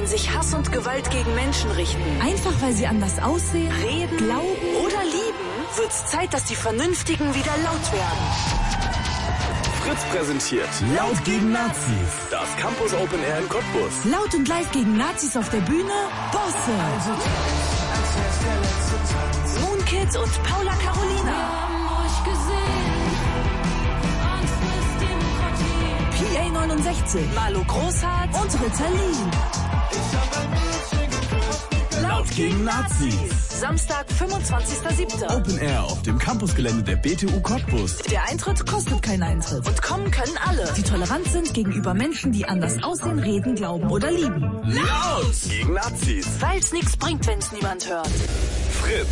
wenn sich Hass und Gewalt gegen Menschen richten. Einfach weil sie anders aussehen, reden, glauben oder lieben, wird's Zeit, dass die Vernünftigen wieder laut werden. Fritz präsentiert Laut gegen Nazis. Das Campus Open Air in Cottbus. Laut und live gegen Nazis auf der Bühne, Bosse. Moonkid und Paula Carolina. PA 69, Marlo Großhardt und Ritalin. Laut gegen Nazis. Samstag, 25.07. Open Air auf dem Campusgelände der BTU Cottbus. Der Eintritt kostet keinen Eintritt. Und kommen können alle, die tolerant sind gegenüber Menschen, die anders aussehen, reden, glauben oder lieben. Laut gegen Nazis. Weil's nichts bringt, wenn's niemand hört. Fritz.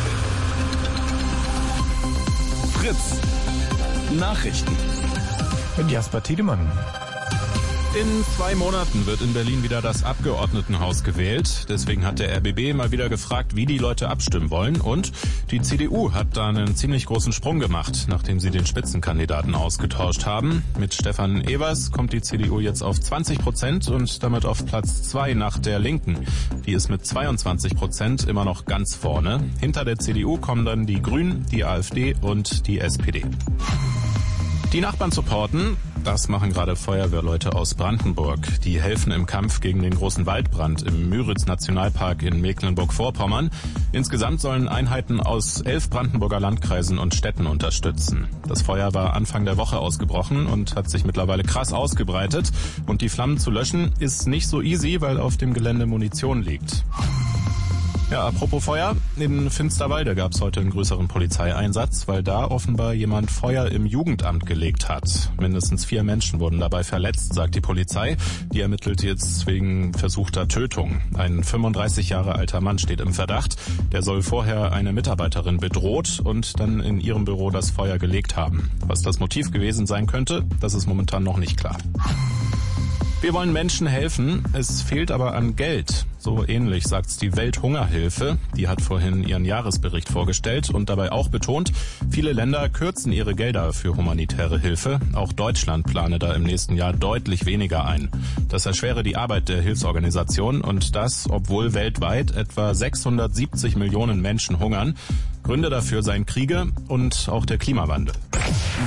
Fritz. Nachrichten. Mit Jasper Tiedemann. In 2 Monaten wird in Berlin wieder das Abgeordnetenhaus gewählt. Deswegen hat der RBB mal wieder gefragt, wie die Leute abstimmen wollen. Und die CDU hat da einen ziemlich großen Sprung gemacht, nachdem sie den Spitzenkandidaten ausgetauscht haben. Mit Stefan Evers kommt die CDU jetzt auf 20% und damit auf Platz 2 nach der Linken. Die ist mit 22% immer noch ganz vorne. Hinter der CDU kommen dann die Grünen, die AfD und die SPD. Die Nachbarn supporten, das machen gerade Feuerwehrleute aus Brandenburg. Die helfen im Kampf gegen den großen Waldbrand im Müritz-Nationalpark in Mecklenburg-Vorpommern. Insgesamt sollen Einheiten aus 11 Brandenburger Landkreisen und Städten unterstützen. Das Feuer war Anfang der Woche ausgebrochen und hat sich mittlerweile krass ausgebreitet. Und die Flammen zu löschen ist nicht so easy, weil auf dem Gelände Munition liegt. Ja, apropos Feuer, in Finsterwalde gab es heute einen größeren Polizeieinsatz, weil da offenbar jemand Feuer im Jugendamt gelegt hat. Mindestens 4 Menschen wurden dabei verletzt, sagt die Polizei. Die ermittelt jetzt wegen versuchter Tötung. Ein 35 Jahre alter Mann steht im Verdacht. Der soll vorher eine Mitarbeiterin bedroht und dann in ihrem Büro das Feuer gelegt haben. Was das Motiv gewesen sein könnte, das ist momentan noch nicht klar. Wir wollen Menschen helfen, es fehlt aber an Geld. So ähnlich sagt's die Welthungerhilfe. Die hat vorhin ihren Jahresbericht vorgestellt und dabei auch betont, viele Länder kürzen ihre Gelder für humanitäre Hilfe. Auch Deutschland plane da im nächsten Jahr deutlich weniger ein. Das erschwere die Arbeit der Hilfsorganisation und das, obwohl weltweit etwa 670 Millionen Menschen hungern. Gründe dafür seien Kriege und auch der Klimawandel.